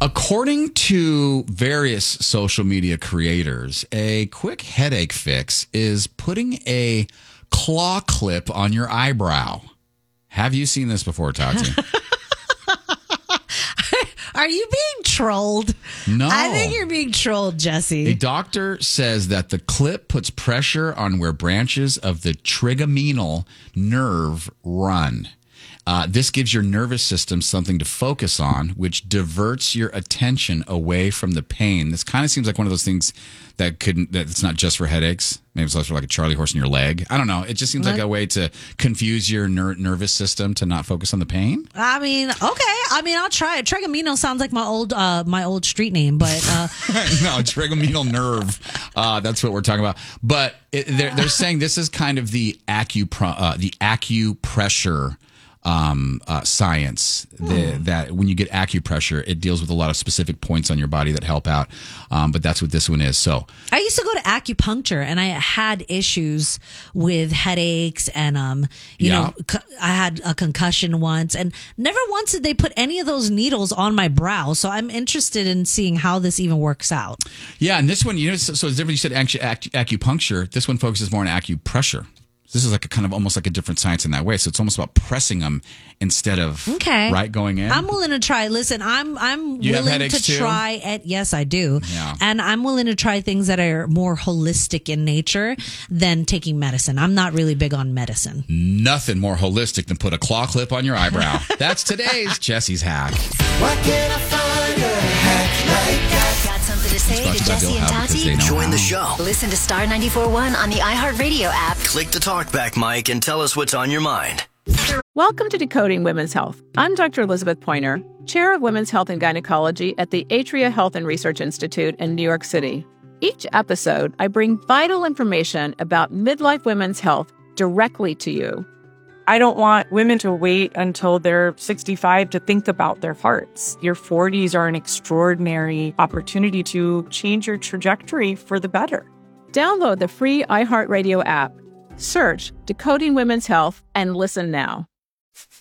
According to various social media creators, a quick headache fix is putting a claw clip on your eyebrow. Have you seen this before, Tati? Are you being trolled? No. I think you're being trolled, Jesse. A doctor says that the clip puts pressure on where branches of the trigeminal nerve run. This gives your nervous system something to focus on, which diverts your attention away from the pain. This kind of seems like one of those things that's not just for headaches. Maybe it's also like a Charlie horse in your leg. I don't know. It just seems like a way to confuse your nervous system to not focus on the pain. I mean, okay. I mean, I'll try it. Trigeminal sounds like my old street name, but no, trigeminal nerve. That's what we're talking about. But they're saying this is kind of the acupressure science that when you get acupressure, it deals with a lot of specific points on your body that help out. But that's what this one is. So I used to go to acupuncture and I had issues with headaches and, I had a concussion once and never once did they put any of those needles on my brow. So I'm interested in seeing how this even works out. Yeah. And this one, so it's different. You said acupuncture. This one focuses more on acupressure. This is like a kind of almost like a different science in that way. So it's almost about pressing them instead of right going in. I'm willing to try. Listen, I'm willing to try it. Yes, I do. Yeah. And I'm willing to try things that are more holistic in nature than taking medicine. I'm not really big on medicine. Nothing more holistic than put a claw clip on your eyebrow. That's today's Jesse's hack. Why can't I find a hack like that? Got something to say to Jesse and Tati? Join the show. Listen to Star 94.1 on the iHeartRadio app. Click the talkback mic and tell us what's on your mind. Welcome to Decoding Women's Health. I'm Dr. Elizabeth Pointer, Chair of Women's Health and Gynecology at the Atria Health and Research Institute in New York City. Each episode, I bring vital information about midlife women's health directly to you. I don't want women to wait until they're 65 to think about their hearts. Your 40s are an extraordinary opportunity to change your trajectory for the better. Download the free iHeartRadio app. Search Decoding Women's Health and listen now.